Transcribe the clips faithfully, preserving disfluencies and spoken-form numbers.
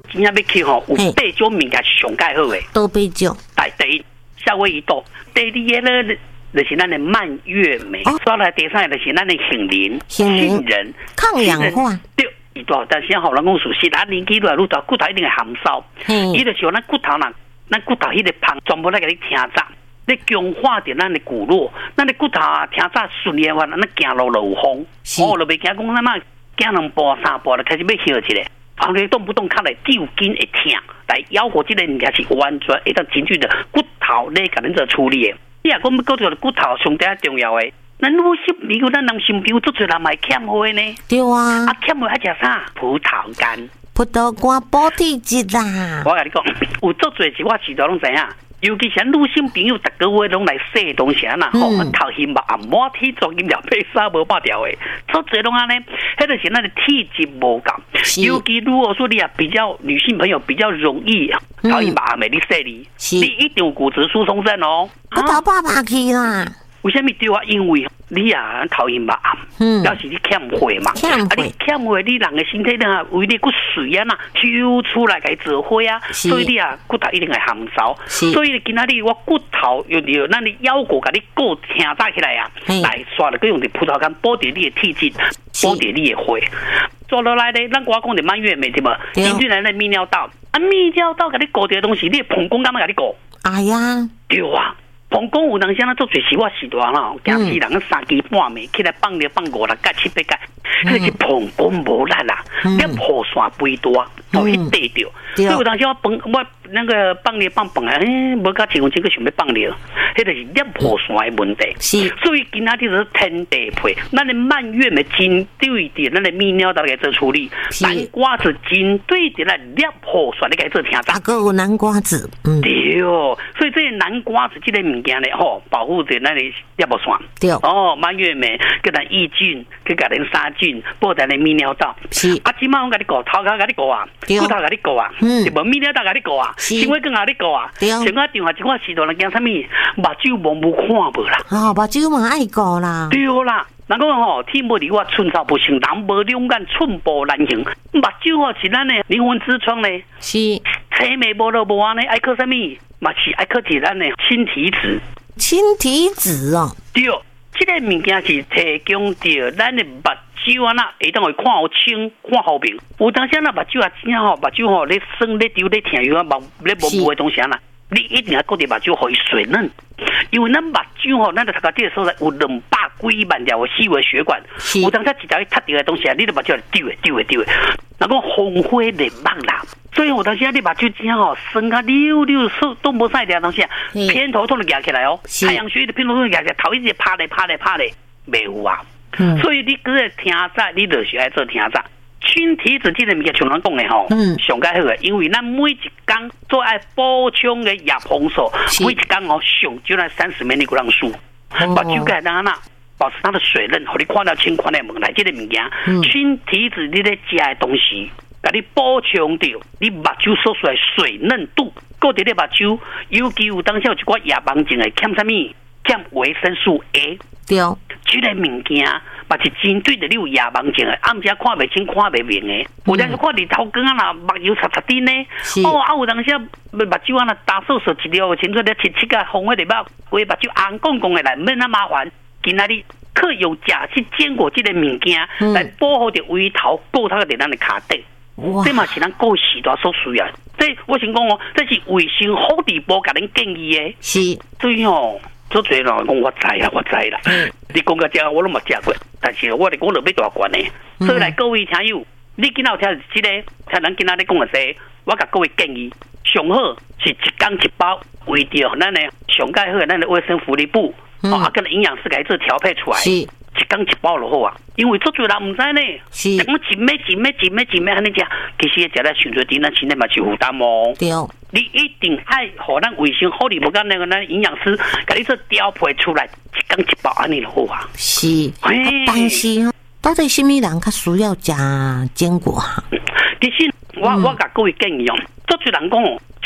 真正要去吼，有八种物件是上介好诶。 都八种。 第一，夏威夷豆；第二个咧，就是咱的蔓越莓；再来第三个就是咱的杏仁、杏仁抗氧化。 对。但是好人讲熟悉，咱年纪越来越大，骨头一定会含烧。伊就像咱骨头呐，咱骨头迄个胖，全部来给你听杂，你强化着咱的骨络，咱的骨头啊听杂顺利话，咱行路就有风，哦，就袂惊讲咱嘛行两步三步就开始要歇一下，后来动不动卡来丢筋会痛，来腰果这个物件是完全会当真正的骨头咧，甲恁做处理的。你若讲要讲到骨头上顶重要的。咱女性朋友，咱男性朋友做侪人买欠花呢？ 对啊， 啊欠花还食啥？葡萄干、 葡萄干补体质啦。 我甲你讲，有做侪是我时代拢知影，尤其是女性朋友，逐个月拢来洗东西啦，吼，头型嘛，按摩体重饮料配衫无八条诶，做侪拢安尼，迄就是咱的体质无够。尤其如果说你啊比较女性朋友比较容易头型嘛暗诶，你洗你，你一定有骨质疏松症哦。 骨头爆爆去啦。 为什么对啊？因为你啊头晕目暗，嗯，表示你欠血嘛。欠血，啊，你欠血，你人的身体呢，为你骨髓啊呐抽出来给做血啊，所以你啊骨头一定会含烧。所以今仔日我骨头有有咱的腰骨，甲你骨挺扎起来啊，来刷了，佮用的葡萄干补点你的体质，补点你的血。做落来咧，咱我讲的蔓越莓对无？根据咱的泌尿道，啊泌尿道甲你顾着东西，你膀胱干嘛甲你顾？ 哎呀， 对啊。膀胱有人像咱做最是我时代啦，惊死人三更半暝起来放尿放五六届七八届，迄是膀胱无力啦，你破线肥大，就去地着。所以有当时我放我那个放尿放饭啊，哎，无甲一分钟个想要放尿，迄就是尿破线的问题。是，所以今仔日就是天地配，咱的蔓越莓针对着咱的泌尿道来做处理，南瓜子针对着咱尿破线来做听杂。 啊，个有南瓜子， 嗯，对哦，所以这南瓜子这个物件咧，吼，保护着咱的尿破线。对，哦，蔓越莓跟咱抑菌，跟甲咱杀菌，保咱的泌尿道。是，啊，即摆我甲你讲，头壳甲你讲啊，骨头甲你讲啊，嗯，是无泌尿道甲你讲啊，肠胃更甲你讲啊。对，像我电话一寡时段人惊啥物，目睭模糊看无啦。 哦，目睭嘛爱顾啦。 对啦。人讲吼，天无离我寸草不行，人无两眼寸步难行。目睭吼是咱的灵魂之窗呢。是，青眉无落无安尼，爱靠啥物？嘛是爱靠是咱的氢体质。 氢体质哦。 对，这个物件是提供着咱的目睭啊，那会当会看好清，看好明。有当时那目睭啊，真吼目睭吼咧酸咧丢咧疼，有啊目咧模糊的东西啊啦。你一定要顾着目睭，互伊水嫩，因为咱目睭吼，咱在头壳底个所在有两百几万条的细微血管，有当时一条去踢着的东西啊，你的目睭就丢诶丢诶丢诶，那个风花连梦啦。所以有当时啊，你目睭真吼酸啊溜溜，都无晒条东西啊，偏头痛就夹起来哦，太阳穴的偏头痛夹起来，头一直拍咧拍咧拍咧，袂有啊。所以你搁个听杂，你就是爱做听杂。氢体质这个物件像咱讲的吼，上介好个，因为咱每一工做爱补充的叶黄素，每一工哦上就那三十 milligram 让数，把酒盖当那保持它的水润，互你看到清看的门来这个物件，氢体质你咧食的东西，甲你补充掉你目睭所出来水嫩度，搁伫咧目睭，尤其有当时有一寡夜盲症的欠啥物？欠维生素 A。对，这个物件嘛是针对着你有夜盲症的，暗时看袂清、看袂明的。有当时看日头光啊，那目睭擦擦丁呢。哦，啊有当时目睭啊那打手术一条清楚咧切切个红迄个目，规目睭红光光的来，免那麻烦。今仔日可用食去坚果这个物件来保护着胃头，顾它伫咱的骹底。这嘛是咱顾时代所需要。这我先讲哦，这是卫生福利部甲恁建议的。是，所以哦。做侪人讲我知啦，我知啦。嗯、你讲个这我拢冇食过，但是我哋讲落要大罐的，所以来各位听友，你今仔有听这个，听咱今仔咧讲的说，我甲各位建议，上好是一缸一包，为着咱的上介好，咱的卫生福利部，嗯、啊，跟营养师给做调配出来，是一缸一包就好啊。因为做侪人唔知呢，是讲一枚一枚一枚一枚安尼食，其实食了伤侪对咱身体嘛是负担哦。对。你一定爱互咱卫生福利部跟那个咱营养师，甲你做调配出来，一缸一包安尼就好啊。是，但是到底什么人较需要食坚果？其实我我甲各位建议哦，做侪人讲哦，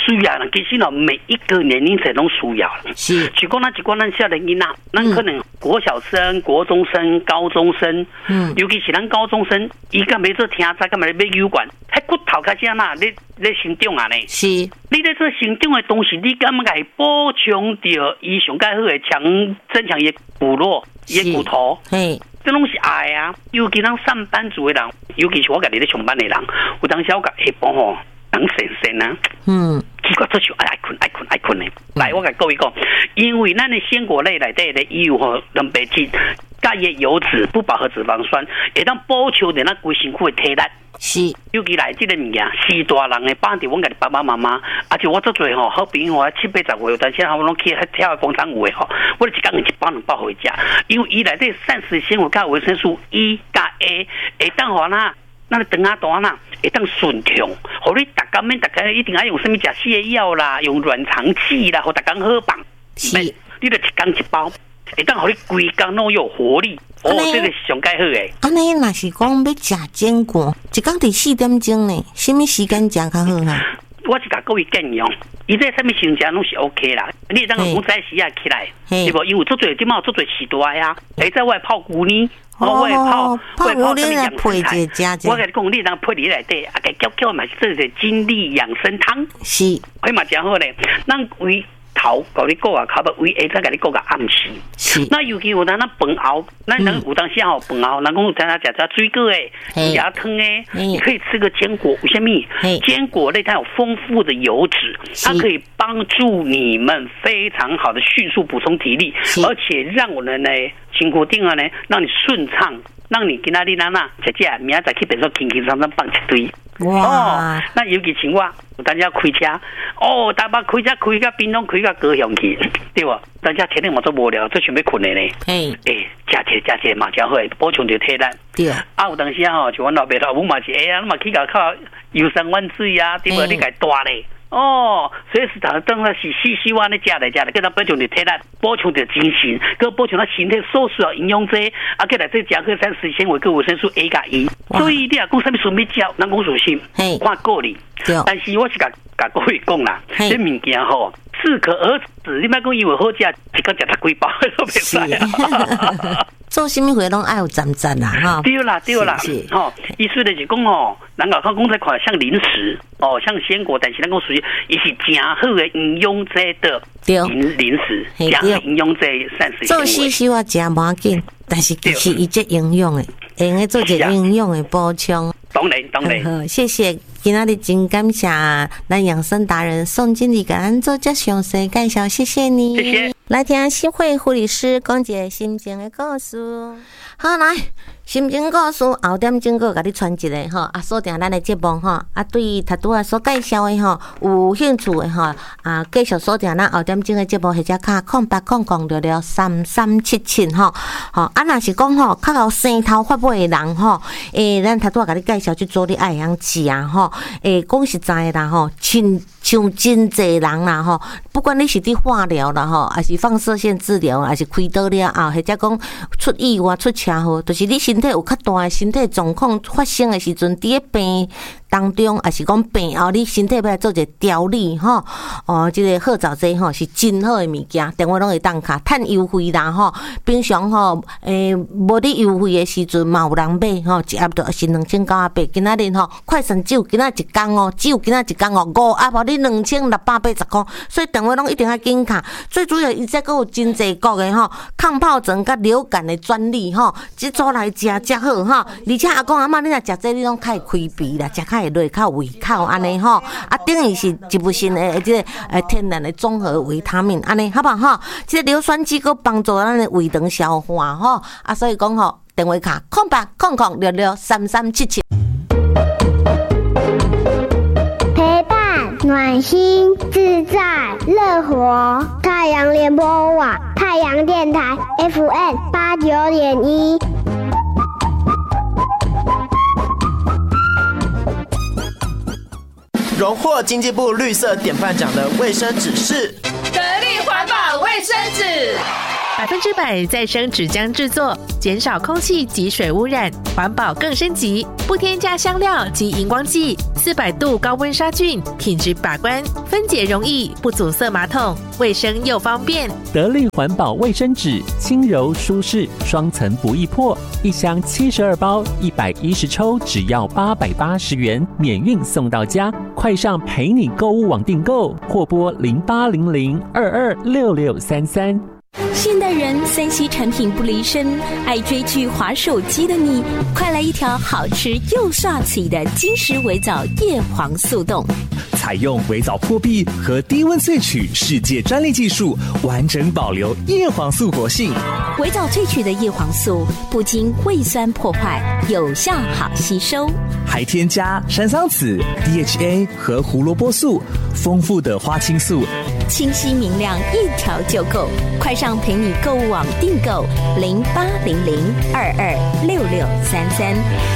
需要人其实哦，每一个年龄层都需要。 是， 就讲咱一寡咱少年囡仔，咱可能国小生、国中生、高中生，嗯，尤其是咱高中生，伊敢要做听杂，敢要要有关，迄骨头开始啊那，你你成长啊呢？ 是， 你在做成长的同时，你敢要来补充到伊上介好的强增强伊的骨络、伊的骨头， 嘿。 这拢是爱啊！尤其咱上班族的人，尤其是我家己咧上班的人，有当时我甲下晡吼，人神神啊，嗯，奇怪，这就爱困爱困爱困的。来，我甲各位讲，因为咱的鲜果类内底的有吼蛋白质、甲伊油脂、不饱和脂肪酸，会当补充着咱规身躯的体力。是，尤其来这个物件，是大人的帮着阮家己爸爸妈妈，而且我做做吼，好朋友啊七八十岁，但是我拢去跳广场舞的吼，我一工一包两包回家，因为伊内底膳食纤维加维生素 E 加 A， 会当互咱那你长啊大呐，会当顺畅，互你逐工免逐工一定要用什么食泻药啦，用软肠剂啦，互逐工好棒。是，你著一工一包。会当互你规工拢有活力，哦，这个是上介好诶。 安尼若是讲要食坚果，一工伫四点钟呢，什么时间食较好啊？ 我是甲各位建议哦，伊这什么时间拢是 OK 啦。你会当讲早时啊起来，对不？因为做做即马做做时代啊，会在外泡牛奶，哦，外泡外泡什么养生菜？我甲你讲，你当配里内底啊，给叫叫嘛，这是精力养生汤，是，迄嘛真好咧。咱为头甲你讲啊，卡要为下再甲你讲个暗示。是。那尤其有当咱饭后，咱人有当时吼饭后，人讲有当咱食食水果诶，牙汤诶，你可以吃个坚果。为什么？坚果类它有丰富的油脂，它可以帮助你们非常好的迅速补充体力，而且让我们呢辛苦定了呢，让你顺畅，让你今仔日咱啊食食，明仔载去便所轻轻松松放一堆。哇！哦、那尤其像我，有当时开车，哦，大把开车开到滨东，开到高雄去，对不？大家天天嘛做无聊，做想要困的呢。诶诶，食者食者嘛真好，补充着体力。对啊。啊，有当时啊吼，像阮老爸老母嘛是，哎呀，嘛去甲靠游山玩水啊，对不？你甲大咧。哦，所以是当当然是细细碗的食来食来，跟他补充着体力，补充着精神，跟补充他身体所需要营养剂，啊，跟来这加个膳食纤维跟维生素 A 加 E。所以你啊讲什么顺便教，咱讲属性，看个人。但是我是甲甲各位讲啦，这物件吼适可而止，你莫讲以为好食，一个食他几包都袂使啊。 做什么活拢爱有赞赞啦，哈！ 对啦，对啦，吼，意思就是讲吼，人家讲讲这款像零食哦，像鲜果，但是咱讲属于伊是真好的营养剂的零零食，加营养剂膳食纤维。 做细细我食无要紧，但是其实伊这营养的，会用做一营养的补充。 当然，当然。 好，谢谢。今仔日真感谢咱养生达人宋经理给咱做这详细介绍，谢谢你。 谢谢。 来听新会护理师讲一个心情的故事。好，来心情故事后点钟个，甲你传一个吼，啊，锁定咱的节目吼，啊，对头拄啊所介绍的吼有兴趣的吼，啊，继续锁定咱后点钟的节目，或者卡空八空空六六三三七七吼，吼啊，若是讲吼，较有生头发尾的人吼，诶，咱头拄啊甲你介绍去做你爱样食啊吼，诶，讲实在的啦吼，亲像真济人啦吼，不管你是伫化疗啦吼，还是放射线治疗，还是开刀了后，或者讲出意外出车祸，就是你身体有较大的身体状况发生的时阵，伫咧病当中，还是讲病后，你身体要来做一个调理吼，哦，即、这个好早剂吼是真好的物件，电话拢会当卡，趁优惠啦吼。平常吼，诶、欸，无你优惠的时阵嘛有人买吼，一盒就是两千九百八，今仔日吼快闪只有今仔一工哦，只有今仔一工哦，五盒哦，你两千六百八十块，所以电话拢一定要紧卡。最主要伊这个有真济国的吼，抗疱疹甲流感的专利吼，即组来食则好吼，而且阿公阿嬷你若食这你拢较会开鼻啦，食较会落较胃口安尼吼，啊等于是一部分的即个诶天然的综合维他命安尼，好不好吼？即个硫酸剂个帮助咱的胃肠消化吼，啊所以讲吼，电话卡空八空空六六三三七七。 陪伴暖心自在乐活，太阳联播网太阳电台 F M 八九点一。 荣获经济部绿色典范奖的卫生纸是得力环保卫生纸，百分之百再生纸浆制作，减少空气及水污染，环保更升级。不不添加香料及荧光剂，四百度高温杀菌，品质把关，分解容易，不阻塞马桶，卫生又方便。 得力环保卫生纸，轻柔舒适，双层不易破，一箱七十二包，一百一十抽，只要八百八十元，免运送到家。快上陪你购物网订购，或拨零八零零二二六六三三。 现代人三 C 产品不离身，爱追剧滑手机的你，快来一条好吃又帅气的金石微藻叶黄素冻。 采用微藻破壁和低温萃取世界专利技术，完整保留叶黄素活性。 微藻萃取的叶黄素不经胃酸破坏，有效好吸收， 还添加山桑子、D H A 和胡萝卜素，丰富的花青素， 清晰明亮，一条就够。快上陪你购物网订购零八零零二二六六三三。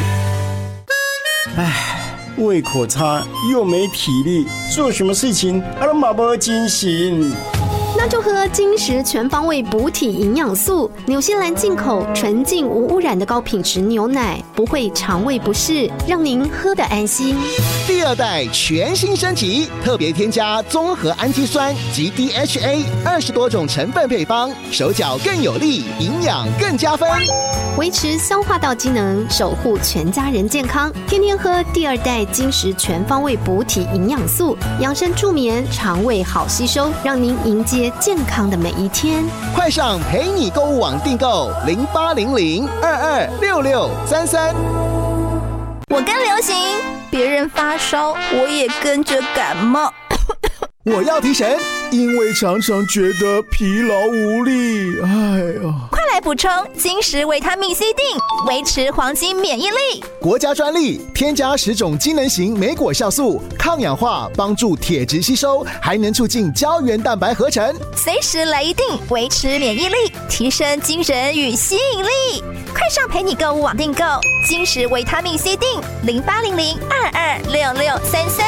唉，胃口差又没体力，做什么事情啊都马不惊醒。 那就喝金石全方位补体营养素，纽西兰进口纯净无污染的高品质牛奶，不会肠胃不适，让您喝得安心。 第二代全新升级，特别添加综合氨基酸及 D H A 二十多种成分配方，手脚更有力，营养更加分， 维持消化道机能，守护全家人健康。天天喝第二代金石全方位补体营养素，养生助眠，肠胃好吸收，让您迎接健康的每一天。 快上陪你购物网订购零八零零二二六六三三。 我跟流行，别人发烧，我也跟着感冒。 我要提神，因为常常觉得疲劳无力。哎呀， 快来补充金石维他命 C 锭，维持黄金免疫力。 国家专利，添加十种机能型莓果酵素，抗氧化，帮助铁质吸收，还能促进胶原蛋白合成。 随时来一锭，维持免疫力，提升精神与吸引力。快上陪你购物网订购金石维他命 C 锭，零八零零二二六六三三。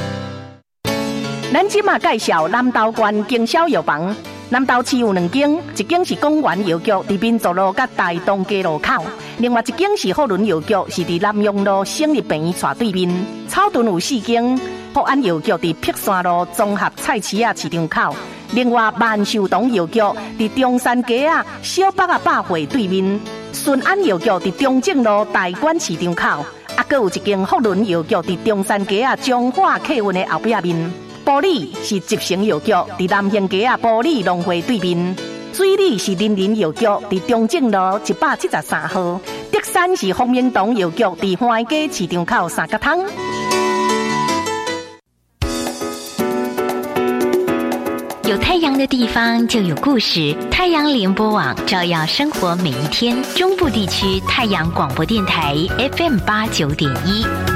咱即马介绍南投县经销药房。南投市有两间，一间是公园药局，伫民族路甲大东街路口；另外一间是福伦药局，是伫南阳路省立病院斜对面。草屯有四间，福安药局伫碧山路综合菜市仔市场口；另外万寿堂药局伫中山街啊小北啊百货对面。顺安药局伫中正路大馆市场口，啊，阁有一间福伦药局伫中山街啊彰化客运的后壁面。埔里是集成药局，伫南兴街啊埔里农会对面；水里是林林药局，伫中正路一百七十三号；德山是丰明堂药局，伫花街市场口三角汤。 有太阳的地方就有故事，太阳联播网照耀生活每一天。中部地区太阳广播电台 F M 八九点一。